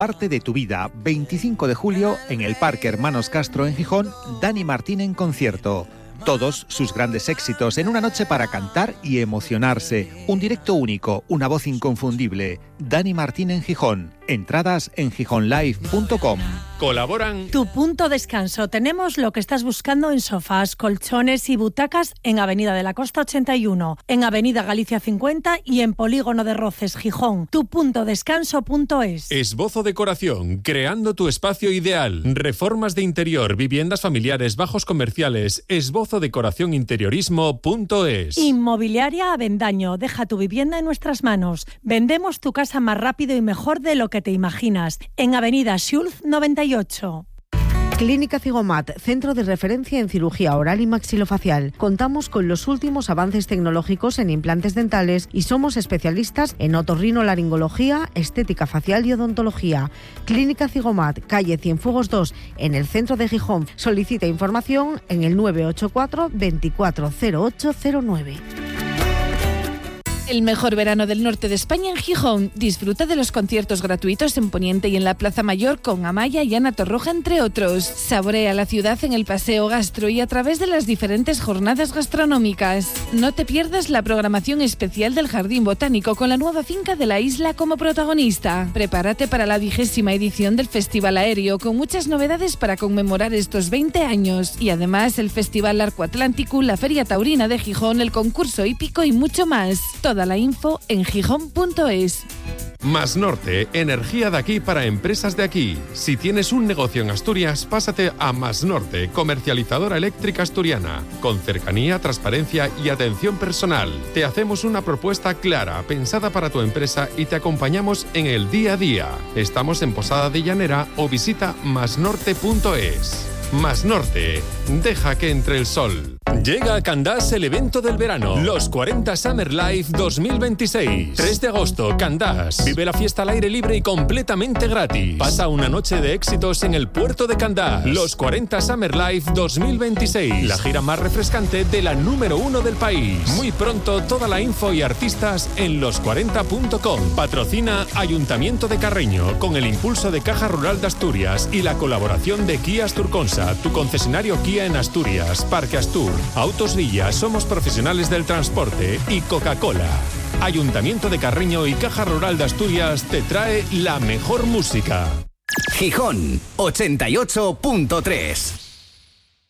Parte de tu vida, 25 de julio, en el Parque Hermanos Castro en Gijón, Dani Martín en concierto. Todos sus grandes éxitos en una noche para cantar y emocionarse. Un directo único, una voz inconfundible. Dani Martín en Gijón. Entradas en gijonlive.com. Colaboran Tu Punto Descanso. Tenemos lo que estás buscando en sofás, colchones y butacas en Avenida de la Costa 81, en Avenida Galicia 50 y en Polígono de Roces, Gijón. tupuntodescanso.es. Esbozo Decoración, creando tu espacio ideal. Reformas de interior, viviendas familiares, bajos comerciales. Esbozodecoracioninteriorismo.es. Inmobiliaria Avendaño. Deja tu vivienda en nuestras manos. Vendemos tu casa más rápido y mejor de lo que te imaginas. En Avenida Schulz 98. Clínica Cigomat, centro de referencia en cirugía oral y maxilofacial. Contamos con los últimos avances tecnológicos en implantes dentales y somos especialistas en otorrinolaringología, estética facial y odontología. Clínica Cigomat, calle Cienfuegos 2, en el centro de Gijón. Solicita información en el 984 240809. El mejor verano del norte de España en Gijón. Disfruta de los conciertos gratuitos en Poniente y en la Plaza Mayor con Amaya y Ana Torroja, entre otros. Saborea la ciudad en el Paseo Gastro y a través de las diferentes jornadas gastronómicas. No te pierdas la programación especial del Jardín Botánico con la nueva finca de la isla como protagonista. Prepárate para la 20ª edición del Festival Aéreo con muchas novedades para conmemorar estos 20 años. Y además el Festival Arco Atlántico, la Feria Taurina de Gijón, el concurso hípico y mucho más. Toda la info en gijón.es. Más Norte, energía de aquí para empresas de aquí. Si tienes un negocio en Asturias, pásate a Más Norte, comercializadora eléctrica asturiana, con cercanía, transparencia y atención personal. Te hacemos una propuesta clara, pensada para tu empresa y te acompañamos en el día a día. Estamos en Posada de Llanera o visita masnorte.es. Más Norte, deja que entre el sol. Llega a Candás el evento del verano, los 40 Summer Life 2026. 3 de agosto, Candás. Vive la fiesta al aire libre y completamente gratis. Pasa una noche de éxitos en el puerto de Candás. Los 40 Summer Life 2026. La gira más refrescante de la número 1 del país. Muy pronto, toda la info y artistas en los40.com. Patrocina Ayuntamiento de Carreño, con el impulso de Caja Rural de Asturias y la colaboración de Kia Asturconsa, tu concesionario Kia en Asturias, Parque Astur, Autos Villa, Somos Profesionales del Transporte y Coca-Cola. Ayuntamiento de Carreño y Caja Rural de Asturias te trae la mejor música. Gijón 88.3.